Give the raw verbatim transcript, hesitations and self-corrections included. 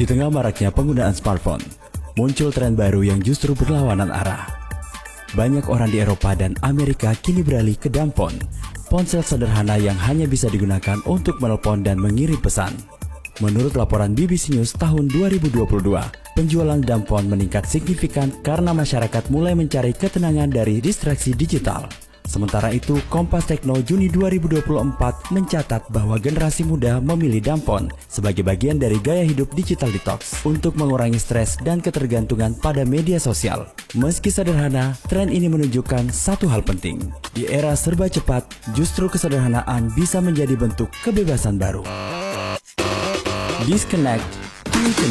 Di tengah maraknya penggunaan smartphone, muncul tren baru yang justru berlawanan arah. Banyak orang di Eropa dan Amerika kini beralih ke dumbphone, ponsel sederhana yang hanya bisa digunakan untuk menelpon dan mengirim pesan. Menurut laporan B B C News tahun dua ribu dua puluh dua, penjualan dumbphone meningkat signifikan karena masyarakat mulai mencari ketenangan dari distraksi digital. Sementara itu, Kompas Tekno Juni dua ribu dua puluh empat mencatat bahwa generasi muda memilih dumbphone sebagai bagian dari gaya hidup digital detox untuk mengurangi stres dan ketergantungan pada media sosial. Meski sederhana, tren ini menunjukkan satu hal penting. Di era serba cepat, justru kesederhanaan bisa menjadi bentuk kebebasan baru. Disconnect to Connect.